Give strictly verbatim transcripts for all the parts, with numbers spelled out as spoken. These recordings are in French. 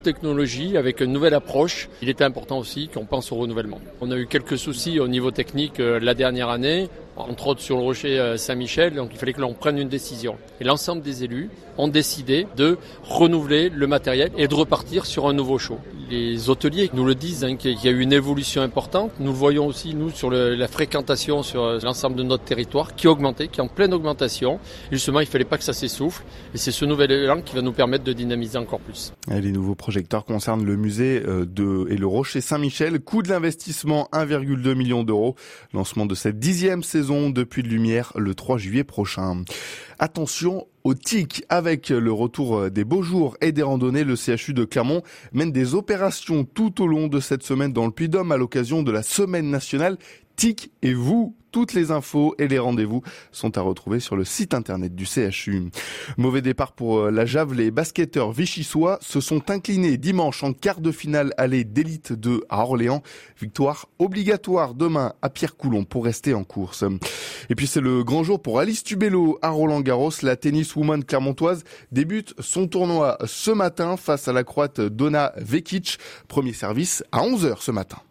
Technologie avec une nouvelle approche. Il était important aussi qu'on pense au renouvellement. On a eu quelques soucis au niveau technique euh, la dernière année, entre autres sur le rocher euh, Saint-Michel, donc il fallait que l'on prenne une décision. Et l'ensemble des élus ont décidé de renouveler le matériel et de repartir sur un nouveau show. Les hôteliers nous le disent, hein, qu'il y a eu une évolution importante. Nous le voyons aussi, nous, sur le, la fréquentation sur l'ensemble de notre territoire, qui a augmenté, qui est en pleine augmentation. Et justement, il ne fallait pas que ça s'essouffle. Et c'est ce nouvel élan qui va nous permettre de dynamiser encore plus. Et les nouveaux projecteurs concernent le musée de, et le rocher Saint-Michel. Coût de l'investissement, un virgule deux million d'euros. Lancement de cette dixième saison de Puy de Lumière le trois juillet prochain. Attention au tic. Avec le retour des beaux jours et des randonnées, le C H U de Clermont mène des opérations tout au long de cette semaine dans le Puy-de-Dôme à l'occasion de la semaine nationale Tic et vous. Toutes les infos et les rendez-vous sont à retrouver sur le site internet du C H U. Mauvais départ pour la Jave. Les basketteurs vichysois se sont inclinés dimanche en quart de finale aller d'élite deux à Orléans. Victoire obligatoire demain à Pierre-Coulon pour rester en course. Et puis c'est le grand jour pour Alice Tubello à Roland-Garros. La tenniswoman clermontoise débute son tournoi ce matin face à la Croate Donna Vekic. Premier service à onze heures ce matin.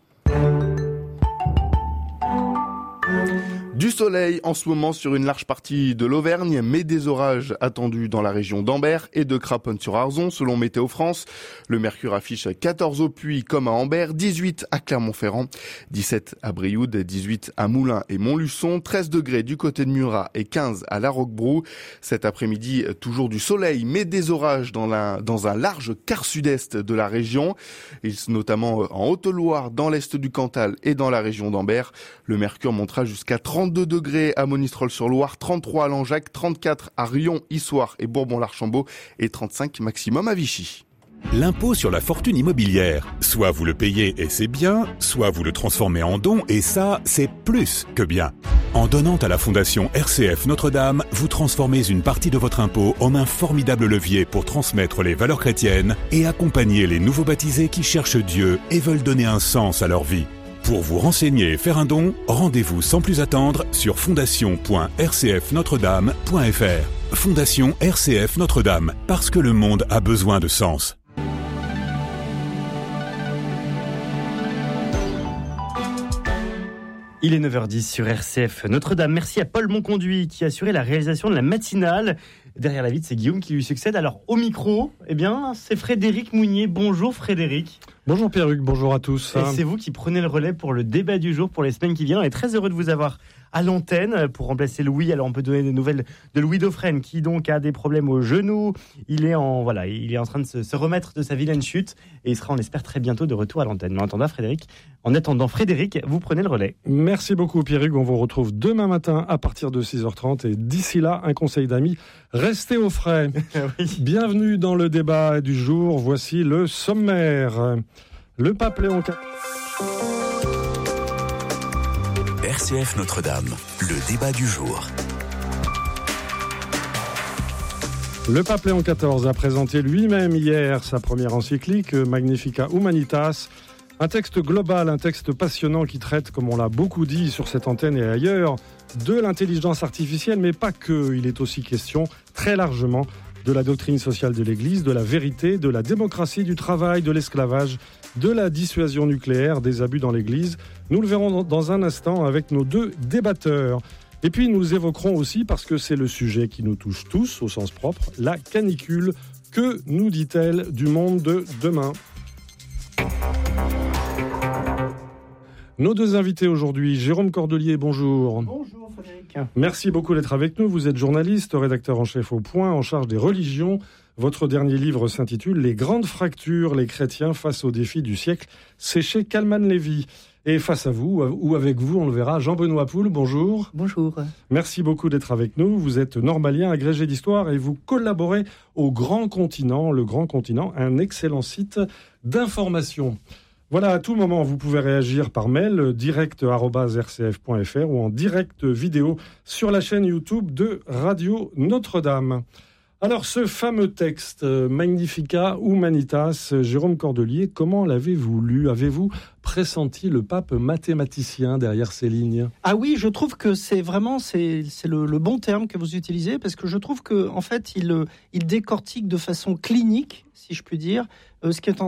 Du soleil en ce moment sur une large partie de l'Auvergne, mais des orages attendus dans la région d'Ambert et de Craponne-sur-Arzon selon Météo France. Le mercure affiche quatorze au Puy comme à Ambert, dix-huit à Clermont-Ferrand, dix-sept à Brioude, dix-huit à Moulins et Montluçon, treize degrés du côté de Murat et quinze à La Roquebrou. Cet après-midi, toujours du soleil, mais des orages dans, la, dans un large quart sud-est de la région, et notamment en Haute-Loire, dans l'est du Cantal et dans la région d'Ambert. Le mercure montera jusqu'à trente-deux degrés à Monistrol-sur-Loire, trente-trois à Langeac, trente-quatre à Rion, Issoire et Bourbon-l'Archambault et trente-cinq maximum à Vichy. L'impôt sur la fortune immobilière. Soit vous le payez et c'est bien, soit vous le transformez en don et ça, c'est plus que bien. En donnant à la Fondation R C F Notre-Dame, vous transformez une partie de votre impôt en un formidable levier pour transmettre les valeurs chrétiennes et accompagner les nouveaux baptisés qui cherchent Dieu et veulent donner un sens à leur vie. Pour vous renseigner et faire un don, rendez-vous sans plus attendre sur fondation point r c f notre dame point f r. Fondation R C F Notre-Dame, parce que le monde a besoin de sens. Il est neuf heures dix sur R C F Notre-Dame. Merci à Paul Monconduit qui a assuré la réalisation de la matinale. Derrière la vitre, c'est Guillaume qui lui succède. Alors, au micro, eh bien, c'est Frédéric Mounier. Bonjour Frédéric. Bonjour Pierre-Hugues, bonjour à tous. Et c'est vous qui prenez le relais pour le débat du jour pour les semaines qui viennent. On est très heureux de vous avoir à l'antenne pour remplacer Louis. Alors, on peut donner des nouvelles de Louis Dauphren qui donc a des problèmes au genou. Il est en, voilà, il est en train de se, se remettre de sa vilaine chute et il sera, on espère, très bientôt de retour à l'antenne. Mais en attendant, Frédéric, en attendant, Frédéric, vous prenez le relais. Merci beaucoup Pierre-Hugues. On vous retrouve demain matin à partir de six heures trente et d'ici là, un conseil d'amis. Restez au frais. Oui. Bienvenue dans le débat du jour. Voici le sommaire. Le pape Léon quatorze. R C F Notre-Dame, le débat du jour. Le pape Léon quatorze a présenté lui-même hier sa première encyclique, Magnificat Humanitas. Un texte global, un texte passionnant qui traite, comme on l'a beaucoup dit sur cette antenne et ailleurs, de l'intelligence artificielle, mais pas que. Il est aussi question, très largement, de la doctrine sociale de l'Église, de la vérité, de la démocratie, du travail, de l'esclavage, de la dissuasion nucléaire, des abus dans l'Église. Nous le verrons dans un instant avec nos deux débatteurs. Et puis nous évoquerons aussi, parce que c'est le sujet qui nous touche tous, au sens propre, la canicule. Que nous dit-elle du monde de demain ? Nos deux invités aujourd'hui, Jérôme Cordelier, bonjour. Bonjour Frédéric. Merci beaucoup d'être avec nous. Vous êtes journaliste, rédacteur en chef au Point, en charge des religions. Votre dernier livre s'intitule « Les grandes fractures, les chrétiens face aux défis du siècle ». C'est chez Kalman Levy. Et face à vous, ou avec vous, on le verra, Jean-Benoît Poul, bonjour. Bonjour. Merci beaucoup d'être avec nous. Vous êtes normalien, agrégé d'histoire et vous collaborez au Grand Continent. Le Grand Continent, un excellent site d'information. Voilà, à tout moment, vous pouvez réagir par mail, direct arobase r c f point f r ou en direct vidéo sur la chaîne YouTube de Radio Notre-Dame. Alors, ce fameux texte, Magnificat Humanitas, Jérôme Cordelier, comment l'avez-vous lu ? Avez-vous pressenti le pape mathématicien derrière ces lignes ? Ah oui, je trouve que c'est vraiment c'est, c'est le, le bon terme que vous utilisez, parce que je trouve que en fait, il, il décortique de façon clinique, si je puis dire, euh, ce qui est en